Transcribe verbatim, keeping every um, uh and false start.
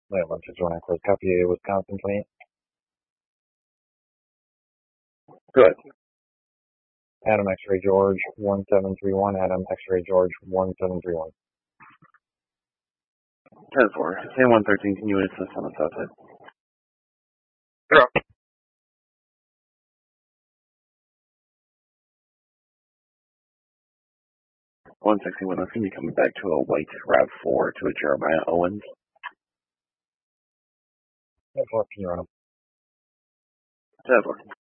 Wait, one six one, close copy, Wisconsin twenty-eight. Good. Adam X-ray George one seven three one. Adam X-ray George one seven three one. ten four. K one thirteen, can you assist on the south side? Zero. one sixty-one, that's going to be coming back to a white RAV four to a Jeremiah Owens. ten four, can you run him? ten four.